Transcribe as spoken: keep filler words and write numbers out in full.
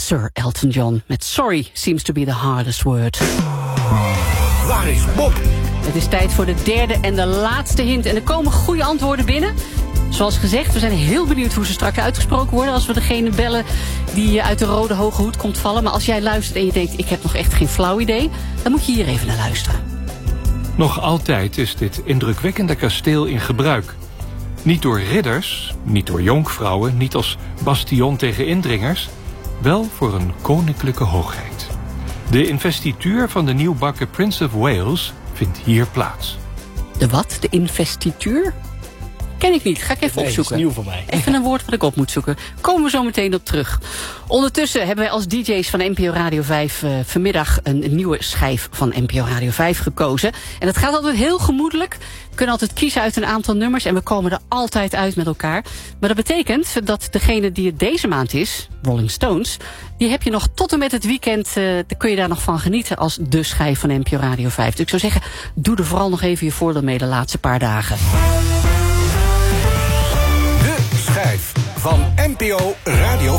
Sir Elton John met Sorry seems to be the hardest word. Waar is Bob? Het is tijd voor de derde en de laatste hint. En er komen goede antwoorden binnen. Zoals gezegd, we zijn heel benieuwd hoe ze straks uitgesproken worden als we degene bellen die uit de rode hoge hoed komt vallen. Maar als jij luistert en je denkt, ik heb nog echt geen flauw idee, dan moet je hier even naar luisteren. Nog altijd is dit indrukwekkende kasteel in gebruik. Niet door ridders, niet door jonkvrouwen, niet als bastion tegen indringers, wel voor een koninklijke hoogheid. De investituur van de nieuwbakken Prince of Wales vindt hier plaats. De wat? De investituur? Ken ik niet. Ga ik even Nee, opzoeken. dat is nieuw voor mij. Even een woord wat ik op moet zoeken. Komen we zo meteen op terug. Ondertussen hebben wij als D J's van N P O Radio vijf uh, vanmiddag een, een nieuwe schijf van N P O Radio vijf gekozen. En dat gaat altijd heel gemoedelijk. We kunnen altijd kiezen uit een aantal nummers en we komen er altijd uit met elkaar. Maar dat betekent dat degene die het deze maand is, Rolling Stones, die heb je nog tot en met het weekend, uh, daar kun je daar nog van genieten als de schijf van N P O Radio vijf. Dus ik zou zeggen, doe er vooral nog even je voordeel mee de laatste paar dagen. De schijf van N P O Radio